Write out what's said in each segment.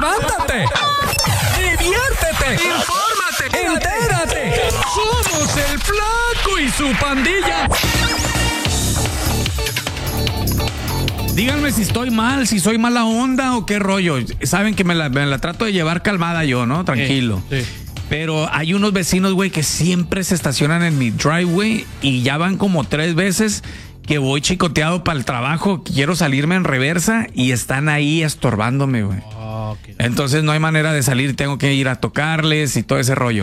levántate, diviértete, infórmate, entérate. Somos el Flaco y su pandilla. Díganme si estoy mal, si soy mala onda o qué rollo. Saben que me la trato de llevar calmada yo, ¿no? Tranquilo. Sí. Pero hay unos vecinos, güey, que siempre se estacionan en mi driveway y ya van como 3 veces que voy chicoteado para el trabajo, quiero salirme en reversa y están ahí estorbándome, güey. Okay. Entonces no hay manera de salir, tengo que ir a tocarles y todo ese rollo.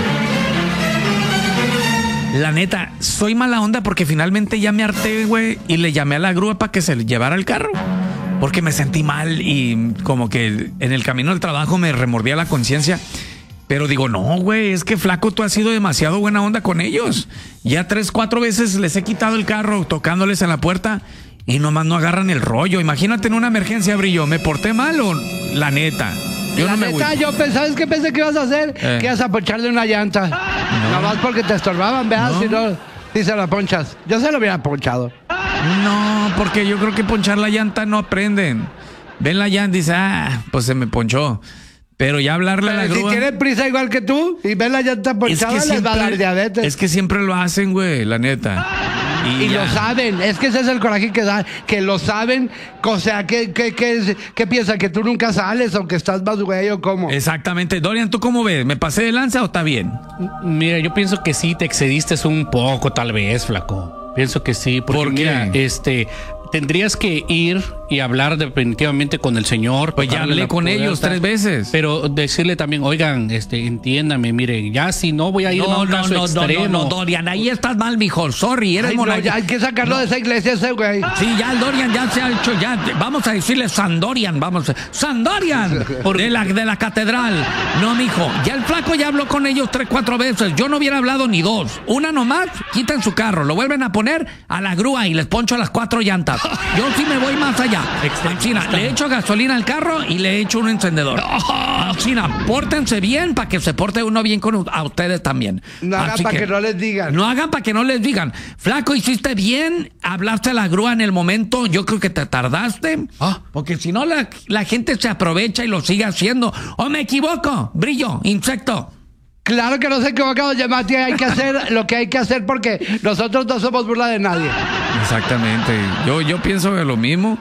La neta, soy mala onda porque finalmente ya me harté, güey, y le llamé a la grúa para que se llevara el carro. Porque me sentí mal y como que en el camino del trabajo me remordía la conciencia. Pero digo, no, güey, es que Flaco, tú has sido demasiado buena onda con ellos. Ya 3, 4 veces les he quitado el carro tocándoles en la puerta y nomás no agarran el rollo. Imagínate en una emergencia, Brillo, ¿me porté mal o la neta? Yo la neta, yo ¿sabes qué pensé que ibas a hacer? Que ibas a poncharle una llanta. No. Nomás porque te estorbaban, veas, si no, si se la ponchas. Yo se lo hubiera ponchado. No, porque yo creo que ponchar la llanta no aprenden. Ven la llanta y dice, pues se me ponchó. Pero ya hablarle a la grúa. Si tienen prisa igual que tú y ven la llanta ponchada, es que les va a dar diabetes. Es que siempre lo hacen, güey, la neta. Y lo saben, es que ese es el coraje que da, que lo saben, o sea, ¿qué piensan? ¿Que tú nunca sales o que estás más güey o cómo? Exactamente. Dorian, ¿tú cómo ves? ¿Me pasé de lanza o está bien? Mira, yo pienso que sí, te excediste un poco, tal vez, Flaco. Pienso que sí, porque ¿por qué? Mira, tendrías que ir y hablar definitivamente con el señor. Pues ya hablé con ellos 3 veces. Pero decirle también, oigan, entiéndame, mire, ya si no voy a ir a un caso extremo. No, Dorian, ahí estás mal, mijo. Sorry, eres monaguillo. Ya hay que sacarlo de esa iglesia ese güey. Sí, ya el Dorian ya se ha hecho, ya vamos a decirle Sandorian, Sandorian de la catedral. No, mijo, ya el Flaco ya habló con ellos 3, 4 veces. Yo no hubiera hablado ni 2. Una nomás, quitan su carro, lo vuelven a poner a la grúa y les poncho las 4 llantas. Yo sí me voy más allá. China, le echo gasolina al carro y le echo un encendedor. China, pórtense bien para que se porte uno bien a ustedes también. No hagan para que no les digan. No hagan para que no les digan. Flaco, hiciste bien, hablaste a la grúa en el momento. Yo creo que te tardaste. Porque si no, la gente se aprovecha y lo sigue haciendo. ¿O me equivoco? Brillo, insecto. Claro que no se ha equivocado, Yamati. Hay que hacer lo que hay que hacer porque nosotros no somos burla de nadie. Exactamente. Yo pienso lo mismo.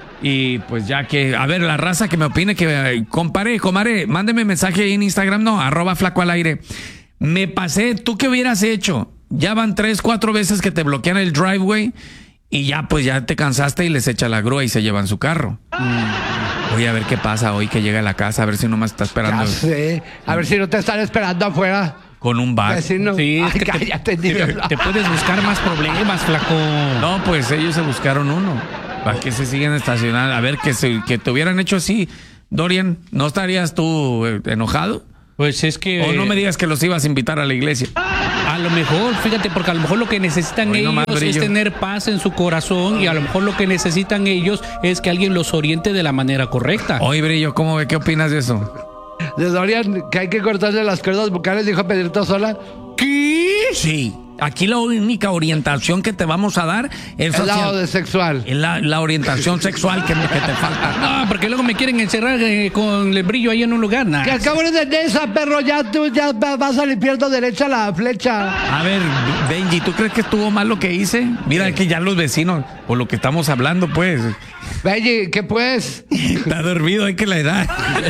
Y pues ya que, a ver, la raza que me opine, que comare, mándeme mensaje ahí en Instagram, @flacoalaire. Me pasé, ¿tú qué hubieras hecho? Ya van 3, 4 veces que te bloquean el driveway y ya pues ya te cansaste y les echa la grúa y se llevan su carro. Voy a ver qué pasa hoy que llega a la casa, a ver si nomás está esperando. Ya sé, a ver si no te están esperando afuera. Con un bat. Vecino. Sí, es que cállate, te puedes buscar más problemas, Flaco. No, pues ellos se buscaron uno. ¿Para qué se siguen estacionando? A ver, que te hubieran hecho así. Dorian, ¿no estarías tú enojado? Pues es que... O no me digas que los ibas a invitar a la iglesia. A lo mejor, fíjate, porque a lo mejor lo que necesitan ellos es tener paz en su corazón y a lo mejor lo que necesitan ellos es que alguien los oriente de la manera correcta. Oye, Brillo, ¿qué opinas de eso? De Dorian, que hay que cortarle las cuerdas vocales, dijo Pedrito Sola. ¿Qué? Sí. Aquí la única orientación que te vamos a dar es el lado de sexual. La orientación sexual que te falta. No, porque luego me quieren encerrar con el Brillo ahí en un lugar. Que acabo de esa, perro, tú ya vas a limpiar tu derecha la flecha. A ver, Benji, ¿tú crees que estuvo mal lo que hice? Mira que ya los vecinos, por lo que estamos hablando, pues. Benji, ¿qué pues? Está dormido, hay que la edad.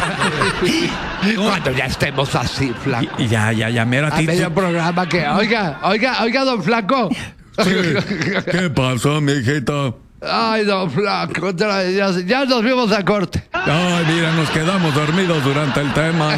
Cuando ya estemos así, Flaco. Ya, mero a ti. A medio programa que, oiga, don Flaco. ¿Qué pasó, mijito? Ay, don Flaco, ya nos vimos a corte. Ay, mira, nos quedamos dormidos durante el tema.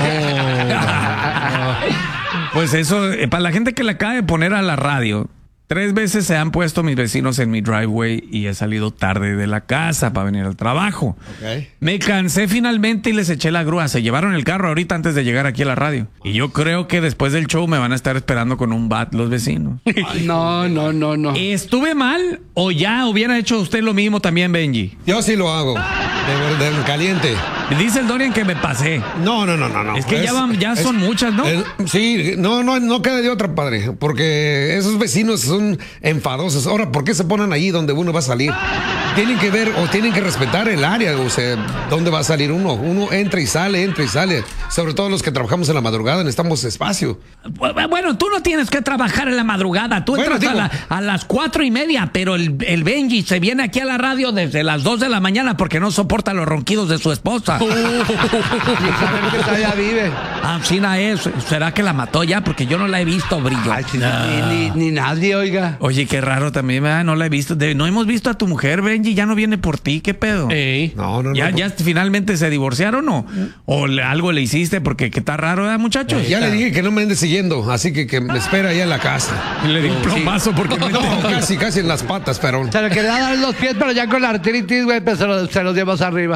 Pues eso, para la gente que le acaba de poner a la radio, 3 veces se han puesto mis vecinos en mi driveway y he salido tarde de la casa para venir al trabajo. Okay. Me cansé finalmente y les eché la grúa. Se llevaron el carro ahorita antes de llegar aquí a la radio. Y yo creo que después del show me van a estar esperando con un bat los vecinos. Ay, no. ¿Estuve mal o ya hubiera hecho usted lo mismo también, Benji? Yo sí lo hago. De caliente. Dice el Dorian que me pasé. No. Es que ya son muchas, ¿no? Sí, no queda de otra, padre. Porque esos vecinos son enfadosos. Ahora, ¿por qué se ponen allí donde uno va a salir? tienen que ver o tienen que respetar el área, o sea, ¿dónde va a salir uno? Uno entra y sale. Sobre todo los que trabajamos en la madrugada, necesitamos espacio. Bueno, tú no tienes que trabajar en la madrugada, tú entras a las 4:30, pero el Benji se viene aquí a la radio desde las 2 de la mañana porque no soporta los ronquidos de su esposa. Y saber que todavía vive. China es. ¿Será que la mató ya? Porque yo no la he visto, Brillo. Ay, ni nadie, oiga. Oye, qué raro también, ¿verdad? No la he visto. No hemos visto a tu mujer, Benji, ya no viene por ti, ¿qué pedo? No. ¿Ya finalmente se divorciaron o algo le hiciste? Porque que está raro, ¿verdad, muchachos? Ya le dije que no me ande siguiendo, así que me espera allá en la casa. Y le di un plomazo porque no casi en las patas, pero... Se le quería dar los pies, pero ya con la artritis, güey, pues se los llevas arriba.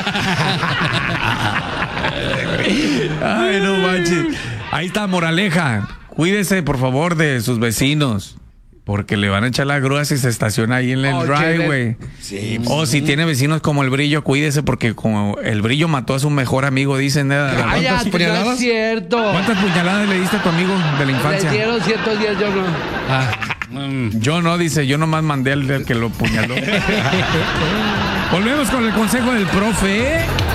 Ay, no manches. Ahí está, moraleja. Cuídese, por favor, de sus vecinos. Porque le van a echar la grúa si se estaciona ahí en el driveway. Sí, o si tiene vecinos como el Brillo, cuídese porque como el Brillo mató a su mejor amigo, dicen. ¿Cuántas puñaladas? No es cierto. ¿Cuántas puñaladas le diste a tu amigo de la infancia? Le dieron 110, yo no. Yo no, dice, yo nomás mandé al que lo puñaló. Volvemos con el consejo del profe.